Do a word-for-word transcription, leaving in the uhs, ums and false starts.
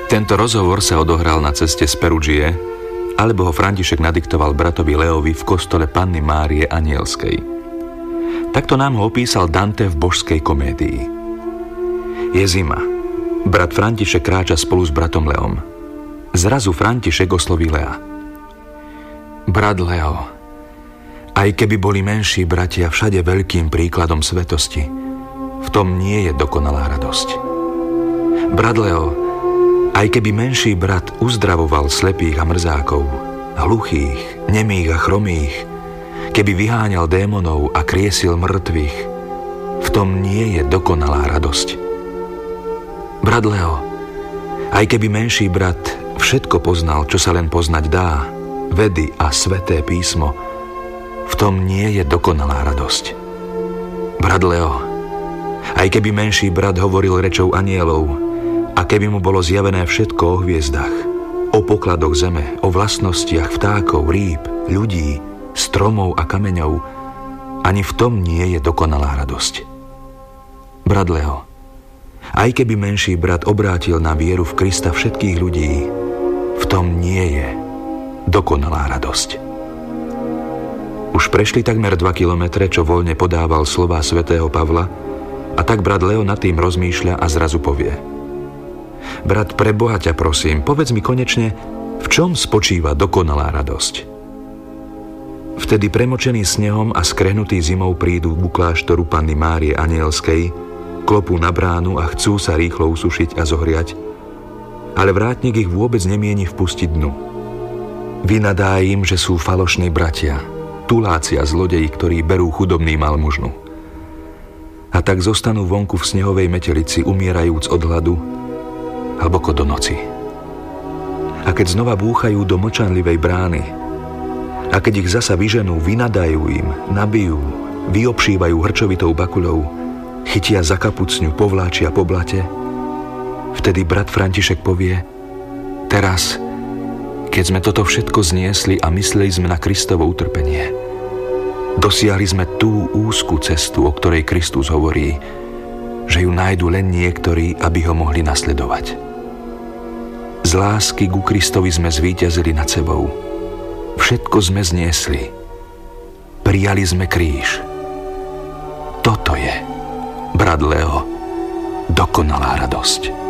Tento rozhovor sa odohral na ceste z Perugie, alebo ho František nadiktoval bratovi Leovi v kostole Panny Márie Anielskej. Takto nám ho opísal Dante v Božskej komédii. Je zima. Brat František kráča spolu s bratom Leom. Zrazu František osloví Lea. Brat Leo, aj keby boli menší bratia všade veľkým príkladom svetosti, v tom nie je dokonalá radosť. Brat Leo, aj keby menší brat uzdravoval slepých a mrzákov, hluchých, nemých a chromých, keby vyháňal démonov a kriesil mŕtvych, v tom nie je dokonalá radosť. Brat Leo, aj keby menší brat všetko poznal, čo sa len poznať dá, vedy a sväté písmo, v tom nie je dokonalá radosť. Brat Leo, aj keby menší brat hovoril rečou anielov, a keby mu bolo zjavené všetko o hviezdach, o pokladoch zeme, o vlastnostiach vtákov, rýb, ľudí, stromov a kameňov, ani v tom nie je dokonalá radosť. Brat Leo, aj keby menší brat obrátil na vieru v Krista všetkých ľudí, v tom nie je dokonalá radosť. Už prešli takmer dva kilometre, čo voľne podával slová svätého Pavla, a tak brat Leo nad tým rozmýšľa a zrazu povie: Brat, pre Boha ťa prosím, povedz mi konečne, v čom spočíva dokonalá radosť? Vtedy premočený snehom a skrehnutý zimou prídu ku kláštoru Panny Márie Anielskej, klopú na bránu a chcú sa rýchlo usušiť a zohriať, ale vrátnik ich vôbec nemieni vpustiť dnu. Vynadá im, že sú falošní bratia, tuláci a zlodeji, ktorí berú chudobným almužnu. A tak zostanú vonku v snehovej metelici, umierajúc od hladu, hlboko do noci. A keď znova búchajú do mlčanlivej brány, a keď ich zasa vyženú, vynadajú im, nabijú, vyobšívajú hrčovitou bakuľou, chytia za kapucňu, povláčia po blate, vtedy brat František povie: teraz, keď sme toto všetko zniesli a mysleli sme na Kristovo utrpenie, dosiahli sme tú úzku cestu, o ktorej Kristus hovorí, že ju nájdu len niektorí, aby ho mohli nasledovať. Z lásky ku Kristovi sme zvíťazili nad sebou. Všetko sme zniesli. Prijali sme kríž. Toto je, brat Leo, dokonalá radosť.